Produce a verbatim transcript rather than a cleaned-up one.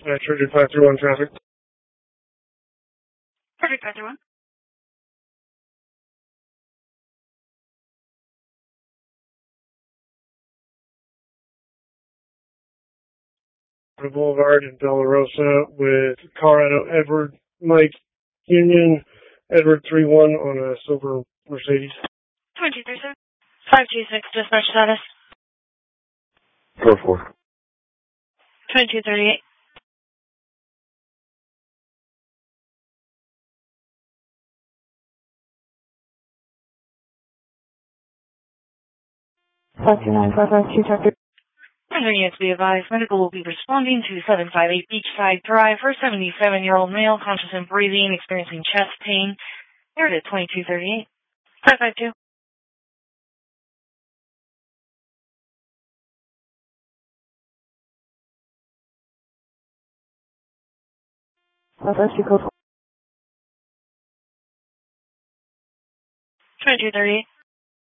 Uh, Trigger five three one traffic. Perfect, five three one. Boulevard in Bella Rosa with Colorado Edward Mike Union Edward three one on a silver Mercedes. twenty-two thirty-seven. five two six, dispatch status. four four. twenty-two thirty-eight. five two nine five five two traffic. Units be advised, medical will be responding to seven five eight Beachside Drive for a seventy-seven-year-old male, conscious and breathing, experiencing chest pain. Here it is, twenty-two thirty-eight. five five two. five five two code. twenty-two thirty-eight.